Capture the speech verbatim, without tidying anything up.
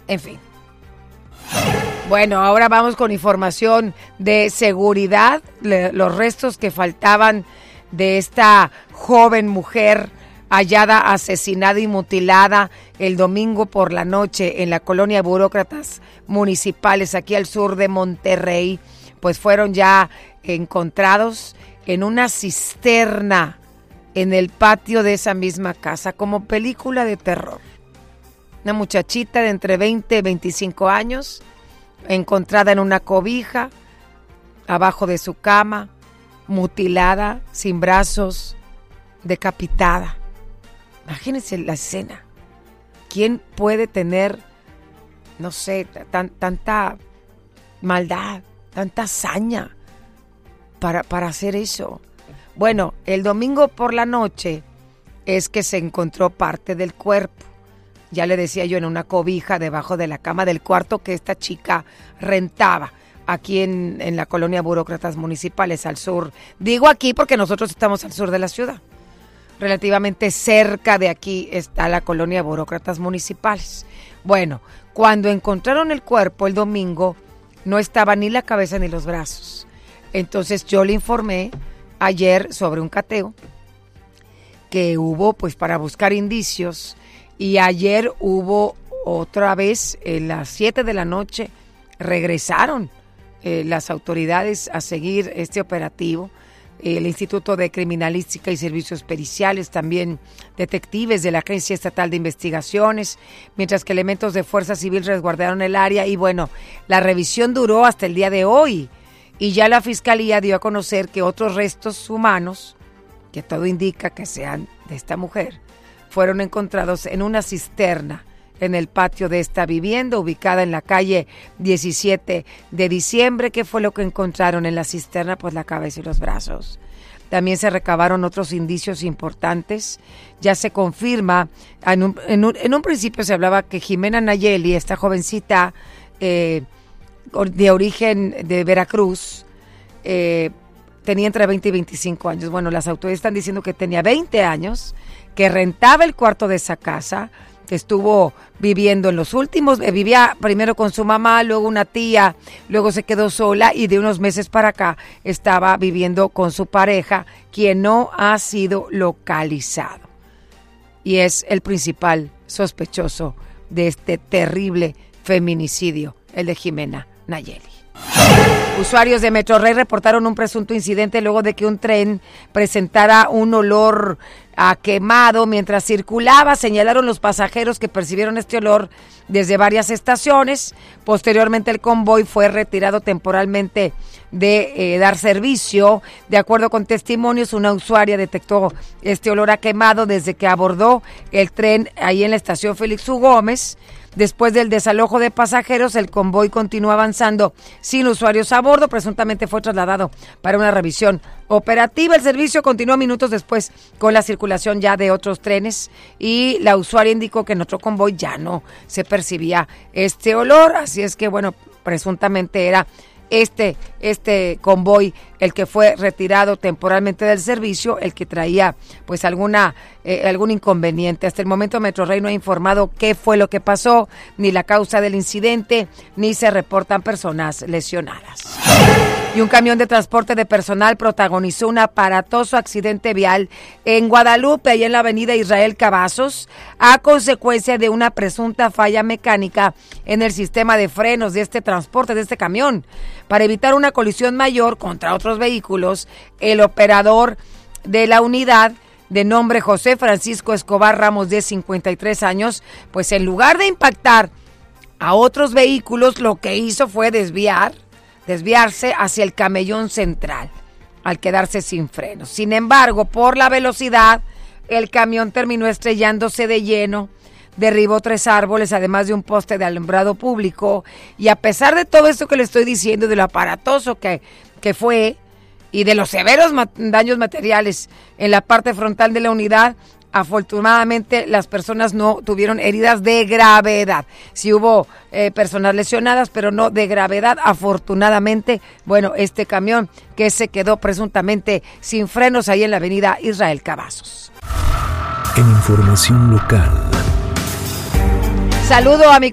En fin. Bueno, ahora vamos con información de seguridad. Le, los restos que faltaban de esta joven mujer hallada asesinada y mutilada el domingo por la noche en la colonia Burócratas Municipales, aquí al sur de Monterrey, pues fueron ya encontrados en una cisterna en el patio de esa misma casa, como película de terror. Una muchachita de entre veinte y veinticinco años, encontrada en una cobija, abajo de su cama, mutilada, sin brazos, decapitada. Imagínense la escena. ¿Quién puede tener, no sé, tan, tanta maldad, tanta hazaña para, para hacer eso? Bueno, el domingo por la noche es que se encontró parte del cuerpo. Ya le decía yo, en una cobija debajo de la cama del cuarto que esta chica rentaba aquí en, en la colonia Burócratas Municipales, al sur. Digo aquí porque nosotros estamos al sur de la ciudad. Relativamente cerca de aquí está la colonia Burócratas Municipales. Bueno, cuando encontraron el cuerpo el domingo, no estaba ni la cabeza ni los brazos. Entonces yo le informé ayer sobre un cateo que hubo pues para buscar indicios, y ayer hubo otra vez a las siete de la noche, regresaron eh, las autoridades a seguir este operativo. El Instituto de Criminalística y Servicios Periciales, también detectives de la Agencia Estatal de Investigaciones, mientras que elementos de Fuerza Civil resguardaron el área. Y bueno, la revisión duró hasta el día de hoy, y ya la Fiscalía dio a conocer que otros restos humanos, que todo indica que sean de esta mujer, fueron encontrados en una cisterna en el patio de esta vivienda, ubicada en la calle diecisiete de diciembre. ¿Qué fue lo que encontraron en la cisterna? Pues la cabeza y los brazos. También se recabaron otros indicios importantes. Ya se confirma, en un, en un, en un principio se hablaba que Jimena Nayeli, esta jovencita eh, de origen de Veracruz, eh, tenía entre veinte y veinticinco años. Bueno, las autoridades están diciendo que tenía veinte años, que rentaba el cuarto de esa casa, que estuvo viviendo en los últimos, eh, vivía primero con su mamá, luego una tía, luego se quedó sola, y de unos meses para acá estaba viviendo con su pareja, quien no ha sido localizado. Y es el principal sospechoso de este terrible feminicidio, el de Jimena Nayeli. Usuarios de Metrorrey reportaron un presunto incidente luego de que un tren presentara un olor a quemado mientras circulaba. Señalaron los pasajeros que percibieron este olor desde varias estaciones. Posteriormente, el convoy fue retirado temporalmente de eh, dar servicio. De acuerdo con testimonios, una usuaria detectó este olor a quemado desde que abordó el tren ahí en la estación Félix U. Gómez. Después del desalojo de pasajeros, el convoy continuó avanzando sin usuarios a bordo. Presuntamente fue trasladado para una revisión operativa. El servicio continuó minutos después con la circulación ya de otros trenes, y la usuaria indicó que en otro convoy ya no se percibía este olor. Así es que, bueno, presuntamente era este, este convoy el que fue retirado temporalmente del servicio, el que traía pues alguna eh, algún inconveniente. Hasta el momento Metrorrey no ha informado qué fue lo que pasó, ni la causa del incidente, ni se reportan personas lesionadas. Y un camión de transporte de personal protagonizó un aparatoso accidente vial en Guadalupe, ahí en la avenida Israel Cavazos, a consecuencia de una presunta falla mecánica en el sistema de frenos de este transporte, de este camión. Para evitar una colisión mayor contra otros vehículos, el operador de la unidad, de nombre José Francisco Escobar Ramos, de cincuenta y tres años, pues en lugar de impactar a otros vehículos, lo que hizo fue desviar, desviarse hacia el camellón central, al quedarse sin frenos. Sin embargo, por la velocidad, el camión terminó estrellándose de lleno, derribó tres árboles, además de un poste de alumbrado público, y a pesar de todo esto que le estoy diciendo, de lo aparatoso que, que fue, y de los severos ma- daños materiales en la parte frontal de la unidad, afortunadamente las personas no tuvieron heridas de gravedad. Sí hubo eh, personas lesionadas, pero no de gravedad, afortunadamente. Bueno, este camión que se quedó presuntamente sin frenos ahí en la avenida Israel Cavazos. En información local. Saludo a mi